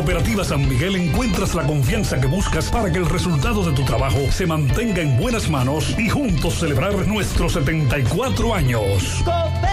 Cooperativa San Miguel encuentras la confianza que buscas para que el resultado de tu trabajo se mantenga en buenas manos y juntos celebrar nuestros 74 años.